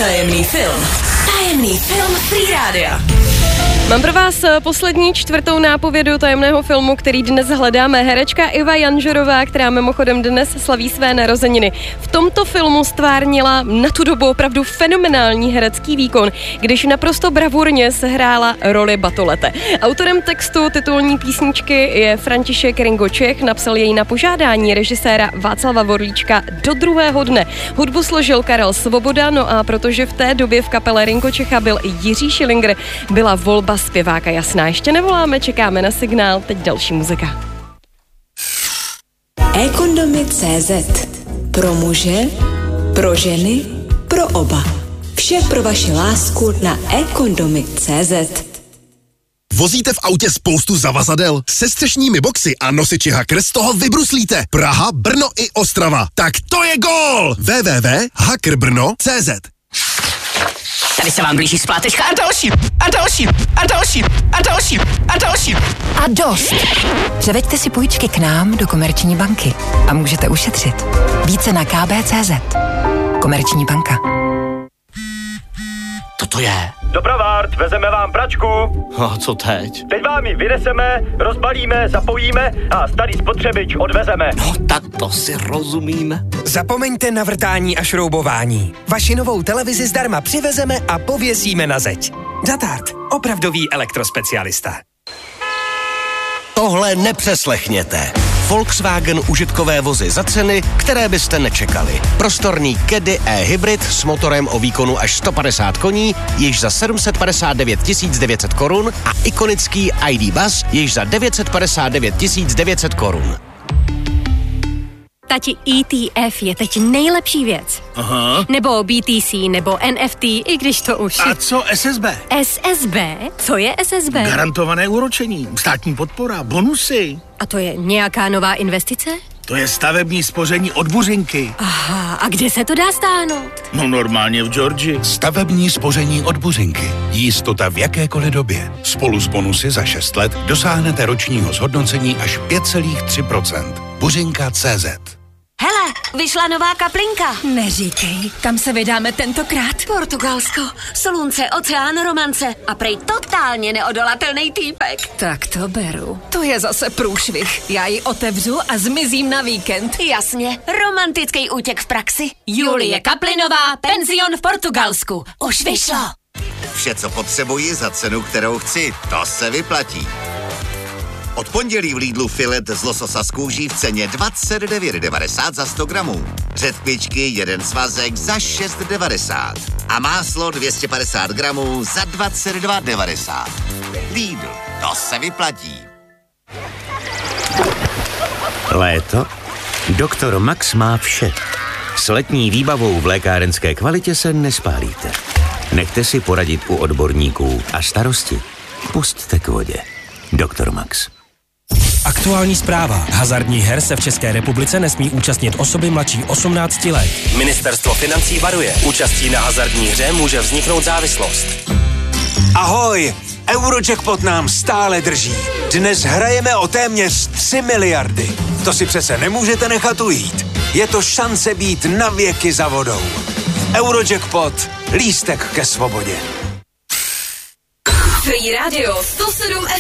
Tajemný film. Tajemný film Free Rádia. Mám pro vás poslední čtvrtou nápovědu tajemného filmu, který dnes hledáme. Herečka Iva Janžerová, která mimochodem dnes slaví své narozeniny. V tomto filmu stvárnila na tu dobu opravdu fenomenální herecký výkon, když naprosto bravurně sehrála roli Batolete. Autorem textu titulní písničky je František Ringo Čech, napsal jej na požádání režiséra Václava Vorlíčka do druhého dne. Hudbu složil Karel Svoboda, no a protože v té době v kapele Ringo Čecha byl i Jiří Schillinger, byla volba zpěváka jasná. Ještě nevoláme, čekáme na signál, teď další muzika. eKondomy.cz. Pro muže, pro ženy, pro oba. Vše pro vaši lásku na eKondomy.cz. Vozíte v autě spoustu zavazadel? Se střešními boxy a nosiči Hacker z toho vybruslíte. Praha, Brno i Ostrava. Tak to je gól! www.hackerbrno.cz. Tady se vám blíží splátečka a další, a další, a další, a další, a další. A dost. Převeďte si půjčky k nám do Komerční banky a můžete ušetřit. Více na kb.cz. Komerční banka. To je. Doprovard, vezeme vám pračku. A co teď? Teď vám ji vyneseme, rozbalíme, zapojíme a starý spotřebič odvezeme. No tak to si rozumíme. Zapomeňte na vrtání a šroubování. Vaši novou televizi zdarma přivezeme a pověsíme na zeď. Zatart, opravdový elektrospecialista. Tohle nepřeslechněte. Volkswagen užitkové vozy za ceny, které byste nečekali. Prostorný Caddy e-hybrid s motorem o výkonu až 150 koní, již za 759 900 korun a ikonický ID Buzz již za 959 900 korun. Tati, ETF je teď nejlepší věc. Aha. Nebo BTC, nebo NFT, i když to už... A co SSB? SSB? Co je SSB? Garantované úročení, státní podpora, bonusy. A to je nějaká nová investice? To je stavební spoření od Buřinky. Aha, a kde se to dá stáhnout? No normálně v Georgii. Stavební spoření od Buřinky. Jistota v jakékoliv době. Spolu s bonusy za 6 let dosáhnete ročního zhodnocení až 5,3%. Buřinka.cz. Hele, vyšla nová kaplinka. Neříkej, kam se vydáme tentokrát? Portugalsko, slunce, oceán, romance a prej totálně neodolatelný týpek. Tak to beru. To je zase průšvih. Já ji otevřu a zmizím na víkend. Jasně, romantický útěk v praxi. Julie Kaplinová, penzion v Portugalsku. Už vyšlo. Vše, co potřebuji za cenu, kterou chci, to se vyplatí. Od pondělí v Lidlu filet z lososa z kůží v ceně 29,90 za 100 gramů. Řetkvičky, jeden svazek za 6,90. A máslo 250 gramů za 22,90. Lidl, to se vyplatí. Léto? Doktor Max má vše. S letní výbavou v lékárenské kvalitě se nespálíte. Nechte si poradit u odborníků a starosti pusťte k vodě. Doktor Max. Aktuální zpráva. Hazardních her se v České republice nesmí účastnit osoby mladší 18 let. Ministerstvo financí varuje. Účastí na hazardní hře může vzniknout závislost. Ahoj! Eurojackpot nám stále drží. Dnes hrajeme o téměř 3 miliardy. To si přece nemůžete nechat ujít. Je to šance být na věky za vodou. Eurojackpot. Lístek ke svobodě. Free Radio 107